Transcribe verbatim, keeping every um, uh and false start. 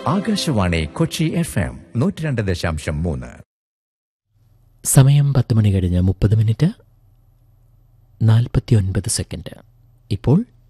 Akashvani Kochi F M നൂറ്റി രണ്ട് ദശാംശം മൂന്ന്. സമയം പത്ത് മണി കഴിഞ്ഞ് മുപ്പത് മിനിറ്റ് നാൽപ്പത്തി ഒൻപത് സെക്കൻഡ്. ഇപ്പോൾ